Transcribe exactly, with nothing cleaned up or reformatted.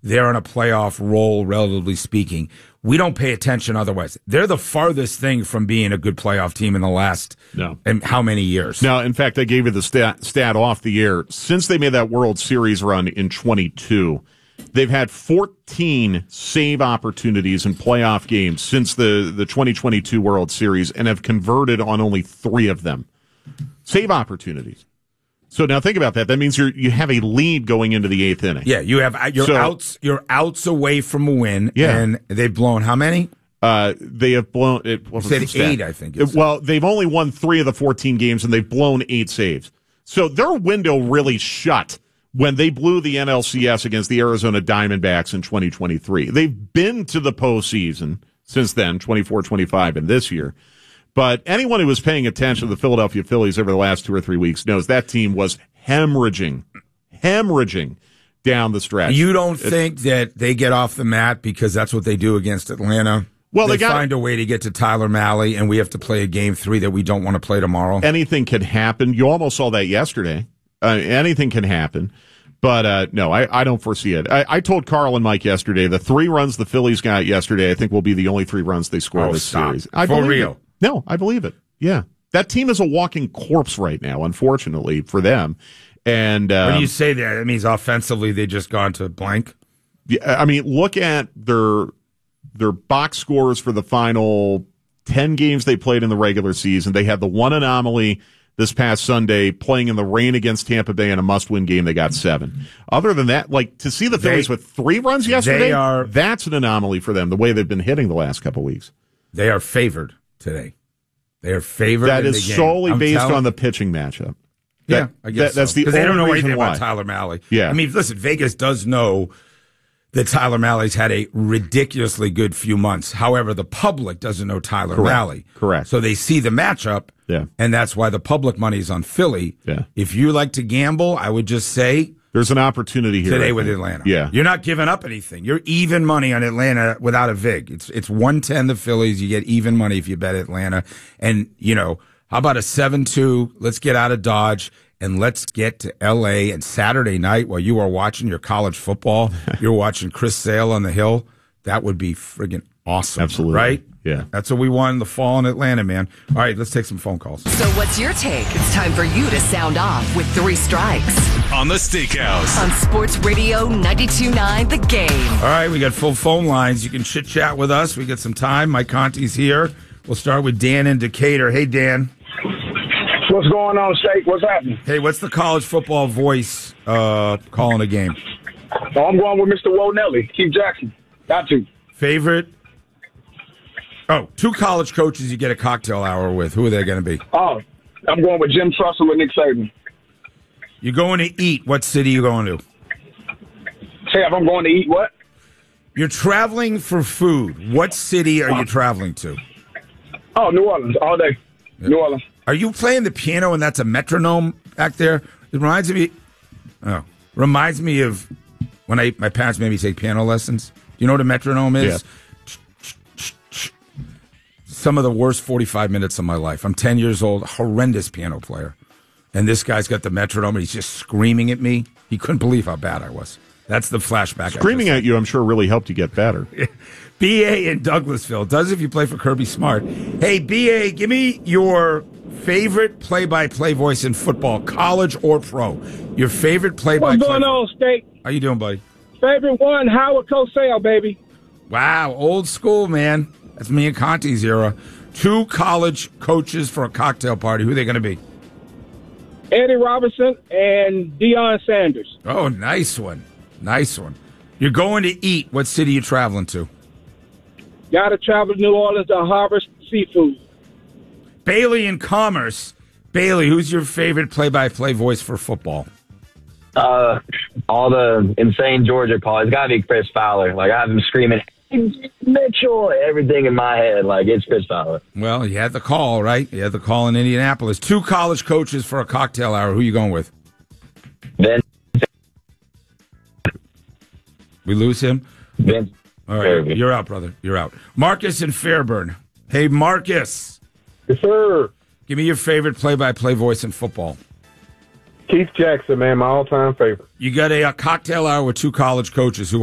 they're on a playoff roll, relatively speaking. We don't pay attention otherwise. They're the farthest thing from being a good playoff team in the last no. and how many years? No, in fact, I gave you the stat, stat off the air. Since they made that World Series run in twenty-two, they've had fourteen save opportunities in playoff games since the, the twenty twenty-two World Series and have converted on only three of them. Save opportunities. So now think about that. That means you you have a lead going into the eighth inning. Yeah, you have you're so, outs you're outs away from a win. Yeah. And they've blown how many? Uh, they have blown it. What was said the stat? eight, I think. It, well, they've only won three of the fourteen games, and they've blown eight saves. So their window really shut when they blew the N L C S against the Arizona Diamondbacks in twenty twenty-three. They've been to the postseason since then, twenty-four twenty-five, and this year. But anyone who was paying attention to the Philadelphia Phillies over the last two or three weeks knows that team was hemorrhaging, hemorrhaging down the stretch. You don't it, think that they get off the mat because that's what they do against Atlanta? Well, they, they got, find a way to get to Tyler Mahle, and we have to play a game three that we don't want to play tomorrow. Anything can happen. You almost saw that yesterday. Uh, anything can happen. But, uh, no, I, I don't foresee it. I, I told Carl and Mike yesterday, the three runs the Phillies got yesterday, I think will be the only three runs they score oh, this stop. series. I For believe real? It. No, I believe it. Yeah. That team is a walking corpse right now, unfortunately, for them. And um, when you say that, it means offensively they just gone to blank? Yeah, I mean, look at their their box scores for the final ten games they played in the regular season. They had the one anomaly this past Sunday, playing in the rain against Tampa Bay in a must-win game. They got seven. Other than that, like to see the Phillies they, with three runs yesterday, they are, that's an anomaly for them, the way they've been hitting the last couple of weeks. They are favored today. They are favored. That in is the game. solely I'm based telling, on the pitching matchup. Yeah, that, I guess that, that's so. the Because only they don't know reason anything why. about Tyler Mahle. Yeah. I mean, listen, Vegas does know that Tyler Mahle's had a ridiculously good few months. However, the public doesn't know Tyler Correct. Mahle. Correct. So they see the matchup, yeah. and that's why the public money is on Philly. Yeah. If you like to gamble, I would just say there's an opportunity here today right with now. Atlanta. Yeah. You're not giving up anything. You're even money on Atlanta without a vig. It's it's one ten the Phillies. You get even money if you bet Atlanta. And, you know, how about a seven two? Let's get out of Dodge and let's get to L A. And Saturday night while you are watching your college football, you're watching Chris Sale on the Hill. That would be friggin' awesome. Absolutely. Right? Yeah. That's what we want in the fall in Atlanta, man. All right, let's take some phone calls. So what's your take? It's time for you to sound off with Three Strikes. On the Steakhouse. On Sports Radio ninety-two point nine The Game. All right, we got full phone lines. You can chit-chat with us. We got some time. Mike Conti's here. We'll start with Dan in Decatur. Hey, Dan. What's going on, Steak? What's happening? Hey, what's the college football voice uh, calling a game? Oh, I'm going with Mister Wonelli, Keith Jackson. Got to. Favorite? Oh, two college coaches you get a cocktail hour with. Who are they going to be? Oh, I'm going with Jim Tressel and Nick Saban. You're going to eat. What city are you going to? Say if I'm going to eat what? You're traveling for food. What city are you traveling to? Oh, New Orleans, all day. Yeah. New Orleans. Are you playing the piano and that's a metronome back there? It reminds me. Oh, reminds me of when I my parents made me take piano lessons. Do you know what a metronome is? Yeah. Some of the worst forty-five minutes of my life. I'm ten years old, horrendous piano player. And this guy's got the metronome and he's just screaming at me. He couldn't believe how bad I was. That's the flashback. Screaming at you, I'm sure, really helped you get better. B A in Douglasville. Does if you play for Kirby Smart. Hey, B A, give me your favorite play-by-play voice in football, college or pro. Your favorite play-by-play. What's going on, Steak? How you doing, buddy? Favorite one, Howard Cosell, baby. Wow, old school, man. That's me and Conti's era. Two college coaches for a cocktail party. Who are they going to be? Eddie Robinson and Deion Sanders. Oh, nice one. Nice one. You're going to eat. What city are you traveling to? Got to travel to New Orleans to harvest seafood. Bailey in Commerce. Bailey, who's your favorite play-by-play voice for football? Uh, all the insane Georgia calls. It's got to be Chris Fowler. Like, I have him screaming, Mitchell, everything in my head. Like, it's Chris Fowler. Well, you had the call, right? You had the call in Indianapolis. Two college coaches for a cocktail hour. Who are you going with? Vince. We lose him? Vince. All right, you're out, brother. You're out. Marcus in Fairburn. Hey, Marcus. Yes, sir. Give me your favorite play-by-play voice in football. Keith Jackson, man, my all-time favorite. You got a, a cocktail hour with two college coaches. Who